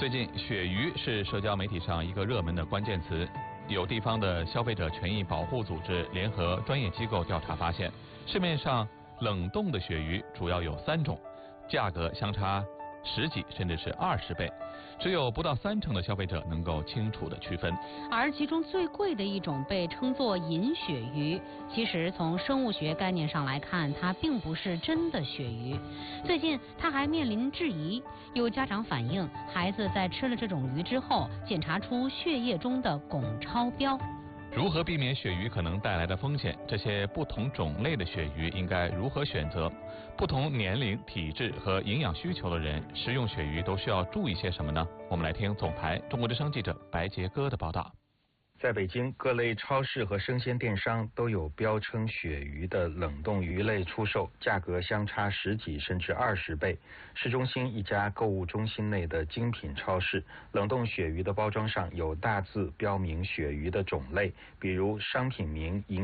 最近，鳕鱼是社交媒体上一个热门的关键词。有地方的消费者权益保护组织联合专业机构调查发现，市面上冷冻的鳕鱼主要有3种，价格相差10几甚至是20倍，只有不到30%的消费者能够清楚地区分。 而其中最贵的一种被称作银鳕鱼，其实从生物学概念上来看，它并不是真的鳕鱼。最近它还面临质疑，有家长反映，孩子在吃了这种鱼之后，检查出血液中的汞超标。 如何避免鳕鱼可能带来的风险？这些不同种类的鳕鱼应该如何选择？不同年龄、体质和营养需求的人食用鳕鱼都需要注意些什么呢？我们来听总台中国之声记者白杰哥的报道。 在北京，各类超市和生鲜电商都有标称鳕鱼的冷冻鱼类出售，价格相差10几甚至20倍。市中心一家购物中心内的精品超市，冷冻鳕鱼的包装上有大字标明鳕鱼的种类，比如商品名